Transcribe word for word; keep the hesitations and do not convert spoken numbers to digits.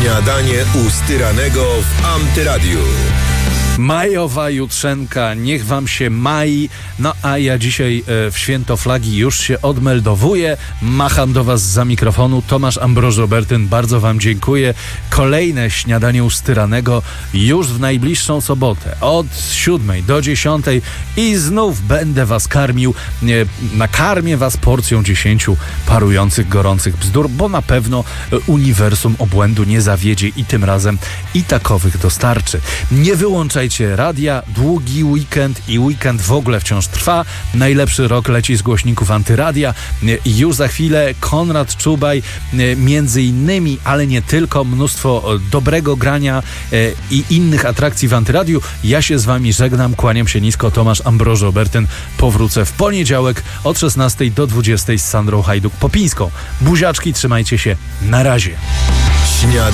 Śniadanie u Styranego w Antyradiu. Majowa jutrzenka, niech wam się mai. No a ja dzisiaj e, w święto flagi już się odmeldowuję. Macham do was za mikrofonu. Tomasz Ambroż-Robertyn, bardzo wam dziękuję. Kolejne śniadanie u Styranego już w najbliższą sobotę od siódmej do dziesiątej i znów będę was karmił. E, nakarmię was porcją dziesięciu parujących, gorących bzdur, bo na pewno e, uniwersum obłędu nie zawiedzie i tym razem i takowych dostarczy. Nie wyłączajcie radia, długi weekend i weekend w ogóle wciąż trwa. Najlepszy rok leci z głośników Antyradia. I już za chwilę Konrad Czubaj, między innymi, ale nie tylko, mnóstwo dobrego grania i innych atrakcji w Antyradiu. Ja się z wami żegnam, kłaniam się nisko, Tomasz Ambroż-Robertyn. Powrócę w poniedziałek od szesnastej do dwudziestej z Sandrą Hajduk-Popińską. Buziaczki, trzymajcie się, na razie. Śniadanie